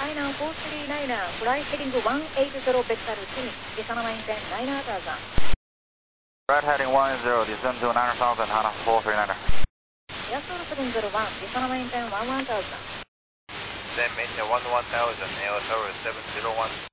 Liner 439, fly heading 180 vector 10, descend maintain 9000. Right heading 10, descend to 9000, HANA 439. Airstore 701, descend maintain 11,000. Descend maintain 11,000, Air Tower 701.